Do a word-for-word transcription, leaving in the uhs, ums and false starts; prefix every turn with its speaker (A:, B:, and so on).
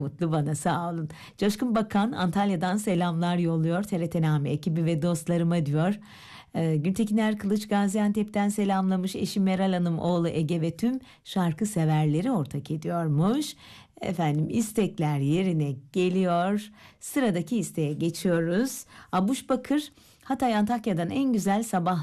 A: Mutlu bana, sağ olun. Coşkun Bakan Antalya'dan selamlar yolluyor. T R T Name ekibi ve dostlarıma diyor. Ee, Gültekin Erkılıç Gaziantep'ten selamlamış. Eşi Meral Hanım, oğlu Ege ve tüm şarkı severleri ortak ediyormuş. Efendim, istekler yerine geliyor. Sıradaki isteğe geçiyoruz. Abuş Bakır Hatay Antakya'dan en güzel sabah